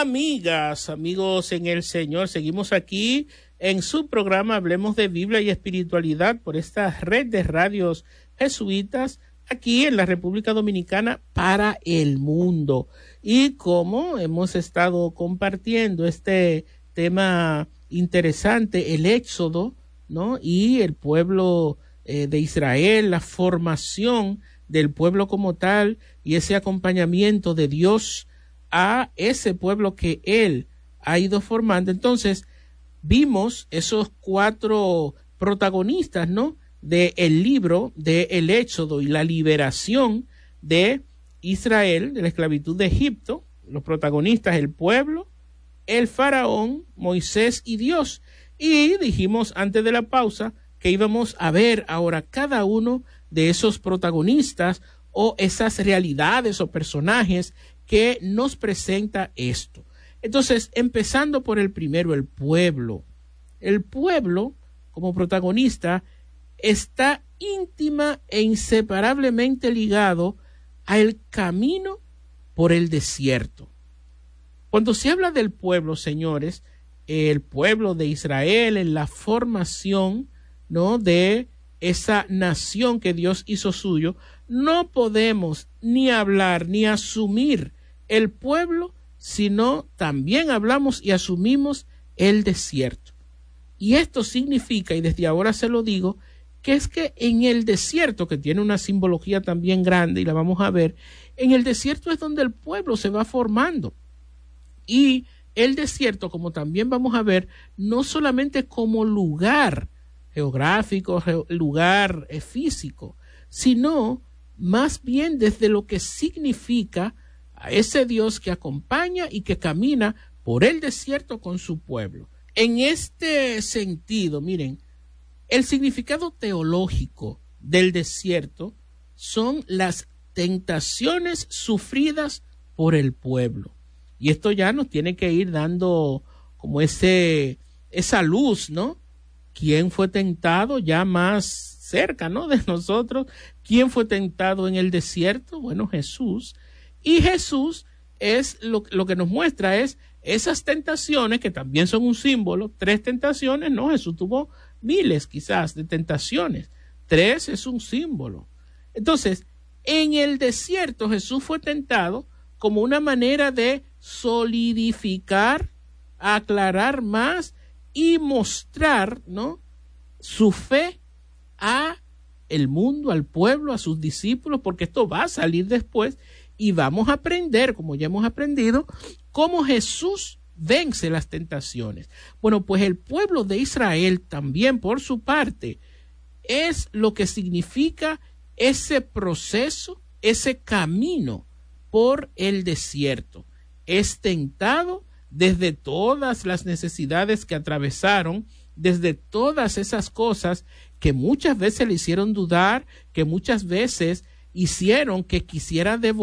Amigas, amigos en el Señor, seguimos aquí en su programa Hablemos de Biblia y Espiritualidad por esta red de radios jesuitas aquí en la República Dominicana para el mundo. Y como hemos estado compartiendo este tema interesante, el Éxodo, ¿no? Y el pueblo de Israel, la formación del pueblo como tal y ese acompañamiento de Dios a ese pueblo que Él ha ido formando. Entonces, vimos esos 4 protagonistas, ¿no? Del libro de el Éxodo y la liberación de Israel de la esclavitud de Egipto. Los protagonistas, el pueblo, el faraón, Moisés y Dios. Y dijimos antes de la pausa que íbamos a ver ahora cada uno de esos protagonistas o esas realidades o personajes que nos presenta esto. Entonces, empezando por el primero, el pueblo. El pueblo, como protagonista, está íntima e inseparablemente ligado al camino por el desierto. Cuando se habla del pueblo, señores, el pueblo de Israel en la formación, ¿no?, de esa nación que Dios hizo suyo, no podemos ni hablar ni asumir el pueblo, sino también hablamos y asumimos el desierto. Y esto significa, y desde ahora se lo digo, que es que en el desierto, que tiene una simbología también grande y la vamos a ver, en el desierto es donde el pueblo se va formando. Y el desierto, como también vamos a ver, no solamente como lugar geográfico, lugar físico, sino más bien desde lo que significa a ese Dios que acompaña y que camina por el desierto con su pueblo. En este sentido, miren, el significado teológico del desierto son las tentaciones sufridas por el pueblo. Y esto ya nos tiene que ir dando como esa luz, ¿no? ¿Quién fue tentado ya más cerca, ¿no?, de nosotros? ¿Quién fue tentado en el desierto? Bueno, Jesús. Y Jesús es lo que nos muestra es esas tentaciones que también son un símbolo. 3 tentaciones, no, Jesús tuvo miles quizás de tentaciones. 3 es un símbolo. Entonces, en el desierto Jesús fue tentado como una manera de solidificar, aclarar más y mostrar, ¿no?, su fe a el mundo, al pueblo, a sus discípulos, porque esto va a salir después y vamos a aprender, como ya hemos aprendido, cómo Jesús vence las tentaciones. Bueno, pues el pueblo de Israel también, por su parte, es lo que significa ese proceso, ese camino por el desierto. Es tentado desde todas las necesidades que atravesaron, desde todas esas cosas que muchas veces le hicieron dudar, que muchas veces hicieron que quisiera devolver